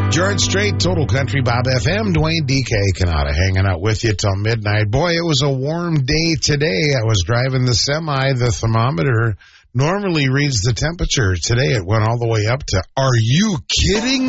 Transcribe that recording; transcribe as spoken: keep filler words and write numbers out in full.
George Strait, Total Country, Bob F M, Dwayne D K Kanata hanging out with you till midnight. Boy, it was a warm day today. I was driving the semi. The thermometer normally reads the temperature. Today it went all the way up to, are you kidding